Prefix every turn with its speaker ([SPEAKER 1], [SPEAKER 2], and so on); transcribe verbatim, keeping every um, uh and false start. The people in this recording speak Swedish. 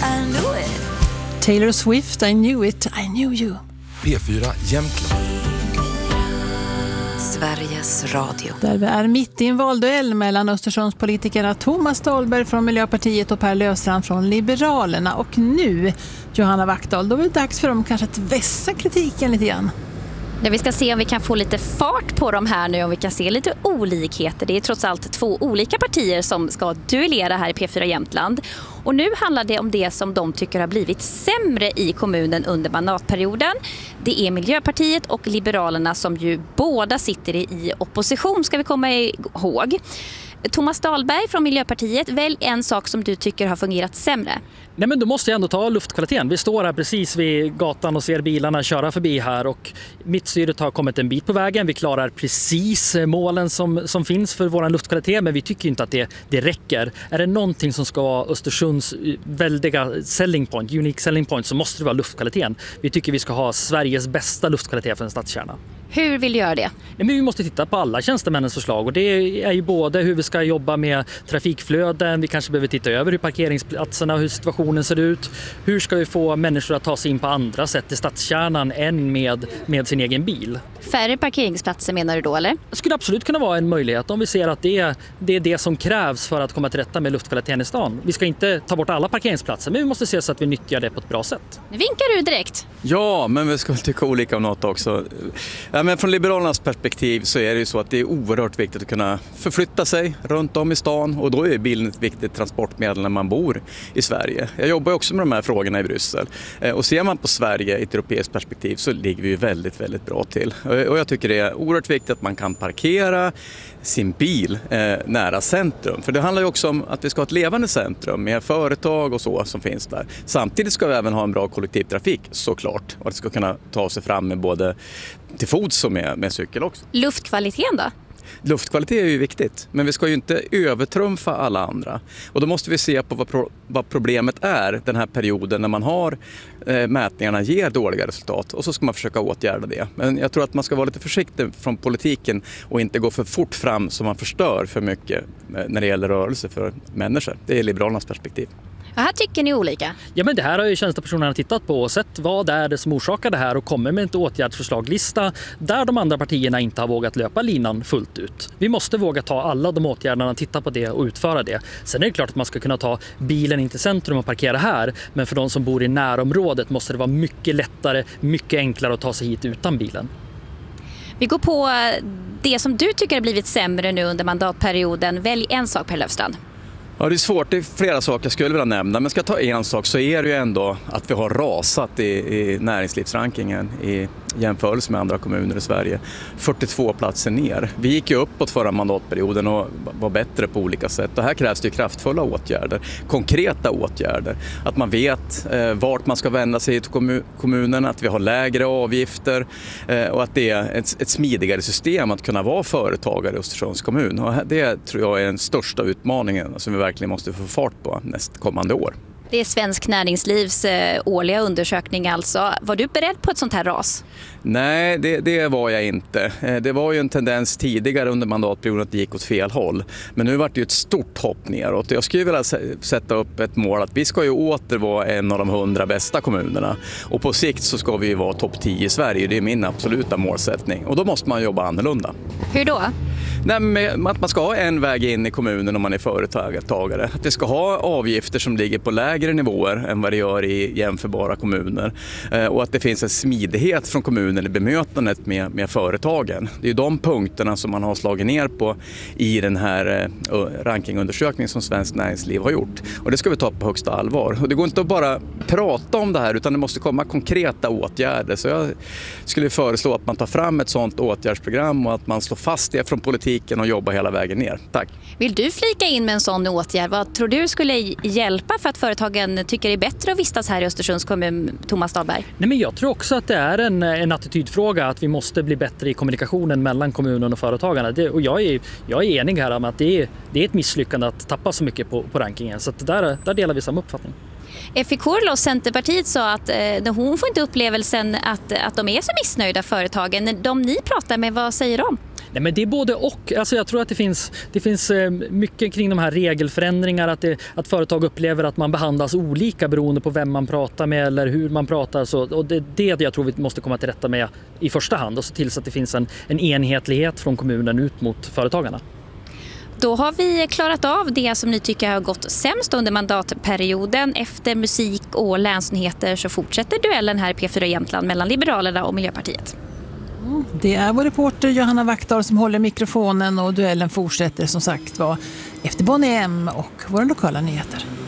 [SPEAKER 1] I knew it.
[SPEAKER 2] Taylor Swift, I knew it, I knew you.
[SPEAKER 3] P fyra Jämtland.
[SPEAKER 1] Sveriges Radio.
[SPEAKER 2] Där vi är mitt i en valduell mellan Östersundspolitikerna Thomas Ståhlberg från Miljöpartiet och Per Löfstrand från Liberalerna. Och nu, Johanna Wachtdahl, då är det dags för dem kanske att vässa kritiken lite grann.
[SPEAKER 4] Ja, vi ska se om vi kan få lite fart på dem här nu, om vi kan se lite olikheter. Det är trots allt två olika partier som ska duellera här i P fyra Jämtland. Och nu handlar det om det som de tycker har blivit sämre i kommunen under mandatperioden. Det är Miljöpartiet och Liberalerna som ju båda sitter i opposition, ska vi komma ihåg. Thomas Ståhlberg från Miljöpartiet, välj en sak som du tycker har fungerat sämre.
[SPEAKER 5] Nej, men då måste jag ändå ta luftkvaliteten. Vi står här precis vid gatan och ser bilarna köra förbi här och mittstyret har kommit en bit på vägen. Vi klarar precis målen som, som finns för vår luftkvalitet, men vi tycker inte att det, det räcker. Är det någonting som ska vara Östersunds väldiga selling point, unique selling point, så måste det vara luftkvaliteten. Vi tycker vi ska ha Sveriges bästa luftkvalitet för en stadskärna.
[SPEAKER 4] Hur vill du göra det?
[SPEAKER 5] Nej, men vi måste titta på alla tjänstemännens förslag och det är ju både hur vi ska jobba med trafikflöden, vi kanske behöver titta över hur parkeringsplatserna, hur situationen ser ut. Hur ska vi få människor att ta sig in på andra sätt i stadskärnan än med, med sin egen bil?
[SPEAKER 4] Färre parkeringsplatser menar du då, eller?
[SPEAKER 5] Det skulle absolut kunna vara en möjlighet om vi ser att det är, det är det som krävs för att komma till rätta med luftkvaliteten i stan. Vi ska inte ta bort alla parkeringsplatser, men vi måste se så att vi nyttjar det på ett bra sätt.
[SPEAKER 4] Nu vinkar du direkt.
[SPEAKER 6] Ja, men vi ska tycka olika om något också. Ja, men från Liberalernas perspektiv så är det ju så att det är oerhört viktigt att kunna förflytta sig runt om i stan och då är bilen ett viktigt transportmedel när man bor i Sverige. Jag jobbar också med de här frågorna i Bryssel och ser man på Sverige i ett europeiskt perspektiv så ligger vi ju väldigt, väldigt bra till. Och jag tycker det är oerhört viktigt att man kan parkera sin bil eh, nära centrum. För det handlar ju också om att vi ska ha ett levande centrum med företag och så som finns där. Samtidigt ska vi även ha en bra kollektivtrafik såklart. Och att det ska kunna ta sig fram med både till fots och med, med cykel också.
[SPEAKER 4] Luftkvaliteten då?
[SPEAKER 6] Luftkvalitet är ju viktigt, men vi ska ju inte övertrumfa alla andra. Och då måste vi se på vad, pro- vad problemet är den här perioden när man har eh, mätningarna ger dåliga resultat. Och så ska man försöka åtgärda det. Men jag tror att man ska vara lite försiktig från politiken och inte gå för fort fram så man förstör för mycket när det gäller rörelse för människor. Det är Liberalernas perspektiv.
[SPEAKER 4] Ja, här tycker ni olika.
[SPEAKER 5] Ja, men det här har ju tjänstepersonerna tittat på och sett vad är det som orsakar det här och kommer med en åtgärdsförslaglista där de andra partierna inte har vågat löpa linan fullt ut. Vi måste våga ta alla de åtgärderna, titta på det och utföra det. Sen är det klart att man ska kunna ta bilen in till centrum och parkera här, men för de som bor i närområdet måste det vara mycket lättare, mycket enklare att ta sig hit utan bilen.
[SPEAKER 4] Vi går på det som du tycker har blivit sämre nu under mandatperioden. Välj en sak, Per Löfstrand.
[SPEAKER 6] Ja, det är svårt. Det är flera saker jag skulle vilja nämna. Men ska jag ta en sak så är det ju ändå att vi har rasat i, i näringslivsrankingen i jämförelse med andra kommuner i Sverige. fyrtiotvå platser ner. Vi gick ju uppåt förra mandatperioden och var bättre på olika sätt. Och här krävs det ju kraftfulla åtgärder, konkreta åtgärder. Att man vet eh, vart man ska vända sig till kommun, kommunen, att vi har lägre avgifter eh, och att det är ett, ett smidigare system att kunna vara företagare i Östersunds kommun. Och det tror jag är den största utmaningen som vi verkligen måste få fart på nästkommande år.
[SPEAKER 4] Det är Svensk Näringslivs eh, årliga undersökning alltså. Var du beredd på ett sånt här ras?
[SPEAKER 6] Nej, det, det var jag inte. Det var ju en tendens tidigare under mandatperioden att det gick åt fel håll. Men nu var det ju ett stort hopp neråt. Jag skulle vilja sätta upp ett mål att vi ska ju åter vara en av de hundra bästa kommunerna. Och på sikt så ska vi ju vara topp tio i Sverige. Det är min absoluta målsättning. Och då måste man jobba annorlunda.
[SPEAKER 4] Hur då?
[SPEAKER 6] Nej, men att man ska ha en väg in i kommunen om man är företagare. Att vi ska ha avgifter som ligger på lägre nivåer än vad det gör i jämförbara kommuner. Och att det finns en smidighet från kommunen i bemötandet med, med företagen. Det är ju de punkterna som man har slagit ner på i den här rankingundersökningen som Svenskt Näringsliv har gjort. Och det ska vi ta på högsta allvar. Och det går inte att bara prata om det här utan det måste komma konkreta åtgärder. Så jag skulle föreslå att man tar fram ett sådant åtgärdsprogram och att man slår fast det från politiken och jobbar hela vägen ner. Tack.
[SPEAKER 4] Vill du flika in med en sån åtgärd? Vad tror du skulle hjälpa för att företagen tycker det är bättre att vistas här i Östersunds kommun, Thomas Ståhlberg?
[SPEAKER 5] Nej, men jag tror också att det är en, en attitydfråga att vi måste bli bättre i kommunikationen mellan kommunen och företagarna. Det, och jag är, jag är enig här om att det är, det är ett misslyckande att tappa så mycket på, på rankingen. Så att där, där delar vi samma uppfattning.
[SPEAKER 4] Effie Kurlo, Centerpartiet, sa att eh, hon får inte upplevelsen att, att de är så missnöjda företagen. De ni pratar med, vad säger de?
[SPEAKER 5] Nej, men det är både och. Alltså jag tror att det finns, det finns mycket kring de här regelförändringar, att, det, att företag upplever att man behandlas olika beroende på vem man pratar med eller hur man pratar. Så, och det är det jag tror vi måste komma till rätta med i första hand och se till så att det finns en, en enhetlighet från kommunen ut mot företagarna.
[SPEAKER 4] Då har vi klarat av det som ni tycker har gått sämst under mandatperioden. Efter musik och länsnyheter så fortsätter duellen här i P fyra Jämtland mellan Liberalerna och Miljöpartiet.
[SPEAKER 2] Det är vår reporter Johanna Wachtdahl som håller mikrofonen och duellen fortsätter som sagt var efter Bonnie M och våra lokala nyheter.